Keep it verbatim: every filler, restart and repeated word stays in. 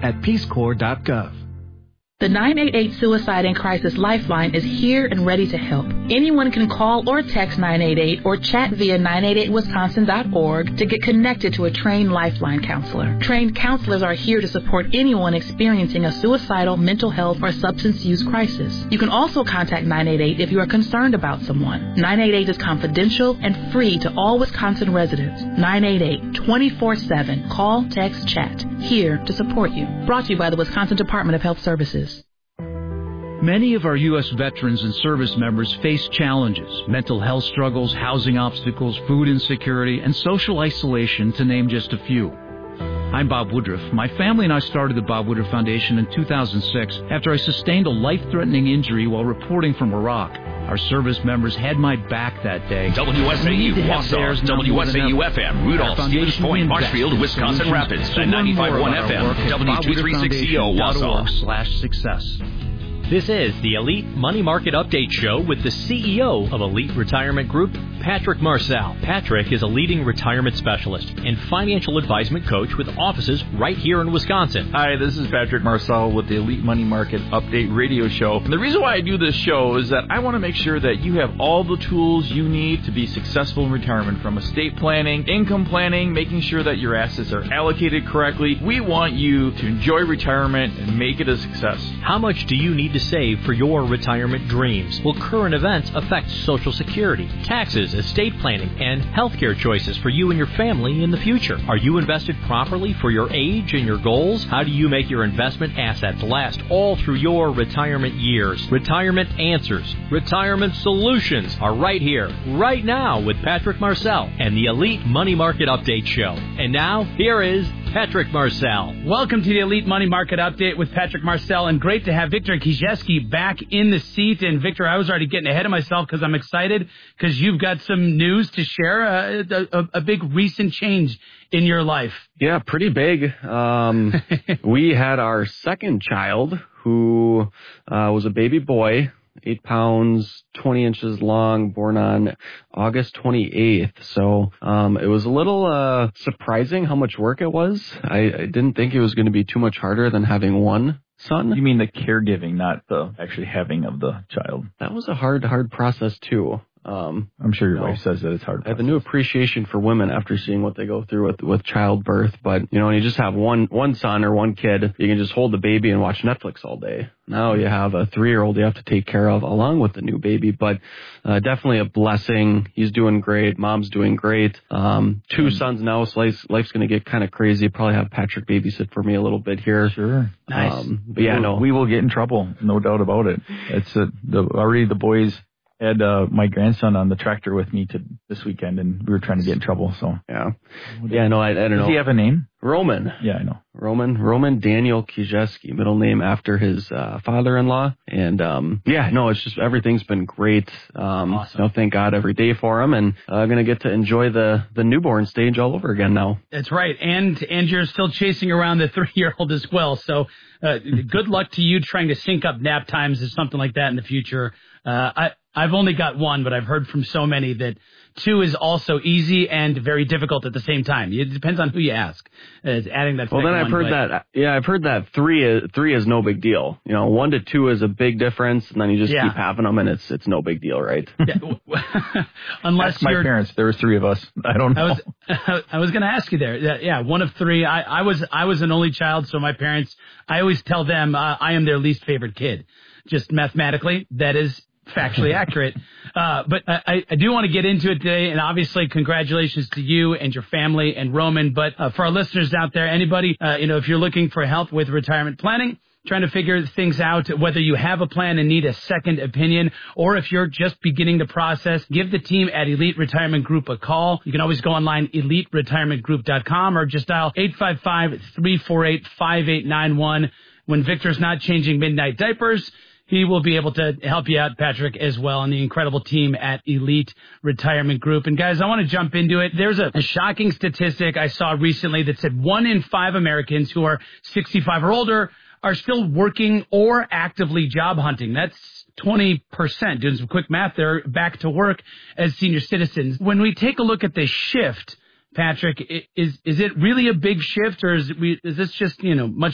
at peace corps dot gov. The nine eight eight Suicide and Crisis Lifeline is here and ready to help. Anyone can call or text nine eight eight or chat via nine eight eight wisconsin dot org to get connected to a trained Lifeline counselor. Trained counselors are here to support anyone experiencing a suicidal, mental health, or substance use crisis. You can also contact nine eight eight if you are concerned about someone. nine eight eight is confidential and free to all Wisconsin residents. nine eight eight, twenty-four seven. Call, text, chat. Here to support you. Brought to you by the Wisconsin Department of Health Services. Many of our U S veterans and service members face challenges, mental health struggles, housing obstacles, food insecurity, and social isolation, to name just a few. I'm Bob Woodruff. My family and I started the Bob Woodruff Foundation in two thousand six after I sustained a life-threatening injury while reporting from Iraq. Our service members had my back that day. W S A U, Wausau, W S A U F M, Rudolph, Stevens Point, Marshfield, Wisconsin Rapids, and ninety-five point one F M, W two thirty-six C O, Wausau. Slash success. This is the Elite Money Market Update Show with the C E O of Elite Retirement Group, Patrick Marcel. Patrick is a leading retirement specialist and financial advisement coach with offices right here in Wisconsin. Hi, this is Patrick Marcel with the Elite Money Market Update Radio Show. And the reason why I do this show is that I want to make sure that you have all the tools you need to be successful in retirement, from estate planning, income planning, making sure that your assets are allocated correctly. We want you to enjoy retirement and make it a success. How much do you need to save for your retirement dreams? Will current events affect Social Security, taxes, estate planning, and healthcare choices for you and your family in the future? Are you invested properly for your age and your goals? How do you make your investment assets last all through your retirement years? Retirement answers, retirement solutions are right here, right now with Patrick Marcel and the Elite Money Market Update Show. And now, here is Patrick Marcel. Welcome to the Elite Money Market Update with Patrick Marcel, and great to have Victor Kijewski back in the seat. And Victor, I was already getting ahead of myself because I'm excited because you've got some news to share, uh, a, a big recent change in your life. Yeah, pretty big. Um, we had our second child, who uh, was a baby boy, eight pounds, twenty inches long, born on August twenty-eighth. So um, it was a little uh, surprising how much work it was. I, I didn't think it was going to be too much harder than having one son. You mean the caregiving, not the actually having of the child? That was a hard, hard process, too. Um, I'm sure your you know, wife says that it's hard. I have a new appreciation for women after seeing what they go through with, with childbirth. But, you know, when you just have one, one son or one kid, you can just hold the baby and watch Netflix all day. Now you have a three-year-old you have to take care of along with the new baby. But uh, definitely a blessing. He's doing great. Mom's doing great. Um, two mm. sons now, so life's, life's going to get kind of crazy. Probably have Patrick babysit for me a little bit here. Sure. Nice. Um, but yeah, no. We will get in trouble, no doubt about it. It's a, the, already the boys had uh, my grandson on the tractor with me to this weekend, and we were trying to get in trouble. So yeah, yeah, no, I, I don't know. Does he have a name? Roman. Yeah, I know. Roman, Roman Daniel Kijewski, middle name after his uh, father-in-law. And um, yeah, no, it's just everything's been great. Um, awesome. You know, thank God every day for him, and I'm uh, gonna get to enjoy the the newborn stage all over again now. That's right, and and you're still chasing around the three-year-old as well. So uh, good luck to you trying to sync up nap times or something like that in the future. Uh, I. I've only got one, but I've heard from so many that two is also easy and very difficult at the same time. It depends on who you ask. Uh, adding that. Well, then I've one, heard but, that. Yeah, I've heard that three is three is no big deal. You know, one to two is a big difference, and then you just yeah. keep having them, and it's it's no big deal, right? Yeah. Unless ask my you're, parents, there was three of us. I don't know. I was I was going to ask you there. Yeah, yeah, one of three. I, I was I was an only child, so my parents. I always tell them uh, I am their least favorite kid. Just mathematically, that is factually accurate. Uh, but I, I do want to get into it today, and obviously congratulations to you and your family and Roman. But uh, for our listeners out there, anybody, uh, you know, if you're looking for help with retirement planning, trying to figure things out, whether you have a plan and need a second opinion, or if you're just beginning the process, give the team at Elite Retirement Group a call. You can always go online, elite retirement group dot com, or just dial eight five five, three four eight, five eight nine one. When Victor's not changing midnight diapers, he will be able to help you out, Patrick, as well, and the incredible team at Elite Retirement Group. And, guys, I want to jump into it. There's a, a shocking statistic I saw recently that said one in five Americans who are sixty-five or older are still working or actively job hunting. That's twenty percent. Doing some quick math there, back to work as senior citizens. When we take a look at the shift, Patrick, is is it really a big shift, or is, it, is this just, you know, much